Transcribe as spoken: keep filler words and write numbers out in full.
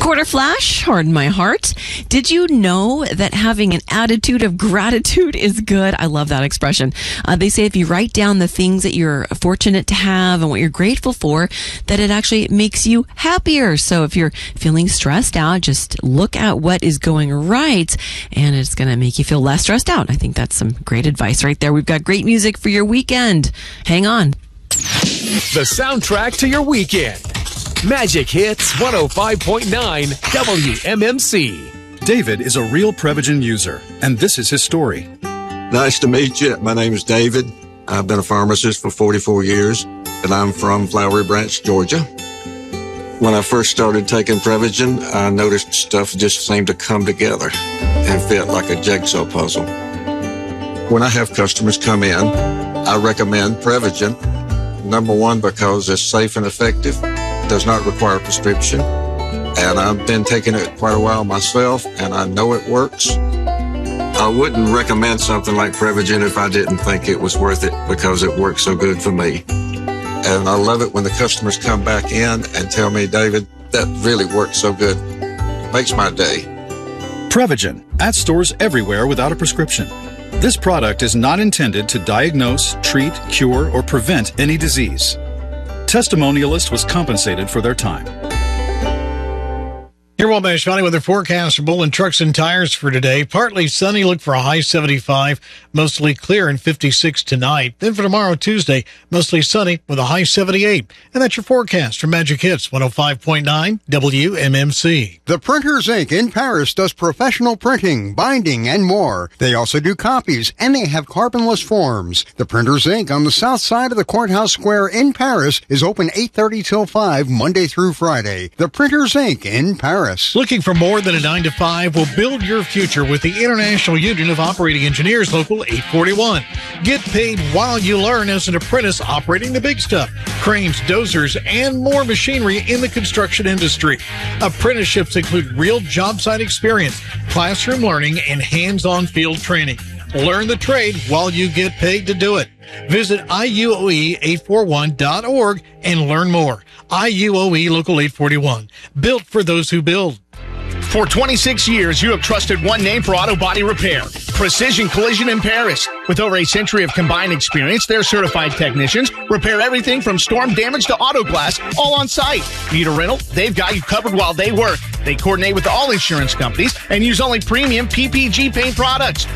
Quarter flash, harden my heart. Did you know that having an attitude of gratitude is good? I love that expression. Uh, they say if you write down the things that you're fortunate to have and what you're grateful for, that it actually makes you happier. So if you're feeling stressed out, just look at what is going right and it's going to make you feel less stressed out. I think that's some great advice right there. We've got great music for your weekend. Hang on. The soundtrack to your weekend. Magic Hits one oh five point nine W M M C. David is a real Prevagen user, and this is his story. Nice to meet you. My name is David. I've been a pharmacist for forty-four years, and I'm from Flowery Branch, Georgia. When I first started taking Prevagen, I noticed stuff just seemed to come together and fit like a jigsaw puzzle. When I have customers come in, I recommend Prevagen. Number one, because it's safe and effective, does not require a prescription, and I've been taking it quite a while myself, and I know it works. I wouldn't recommend something like Prevagen if I didn't think it was worth it because it works so good for me. And I love it when the customers come back in and tell me, David, that really worked so good. It makes my day. Prevagen, at stores everywhere without a prescription. This product is not intended to diagnose, treat, cure, or prevent any disease. Testimonialist was compensated for their time. Here, Wabash Valley weather forecast for Bullen Trucks and Tires for today. Partly sunny, look for a high seventy-five, mostly clear and fifty-six tonight. Then for tomorrow, Tuesday, mostly sunny with a high seventy-eight. And that's your forecast for Magic Hits one oh five point nine W M M C. The Printers Incorporated in Paris does professional printing, binding, and more. They also do copies, and they have carbonless forms. The Printers Incorporated on the south side of the Courthouse Square in Paris is open eight thirty till five, Monday through Friday. The Printers Incorporated in Paris. Looking for more than a nine to five? Will build your future with the International Union of Operating Engineers, Local eight forty-one. Get paid while you learn as an apprentice operating the big stuff. Cranes, dozers, and more machinery in the construction industry. Apprenticeships include real job site experience, classroom learning, and hands-on field training. Learn the trade while you get paid to do it. Visit I U O E eight forty-one dot org and learn more. I U O E Local eight forty-one. Built for those who build. For twenty-six years, you have trusted one name for auto body repair. Precision Collision in Paris. With over a century of combined experience, their certified technicians repair everything from storm damage to auto glass, all on site. Need a rental? They've got you covered while they work. They coordinate with all insurance companies and use only premium P P G paint products.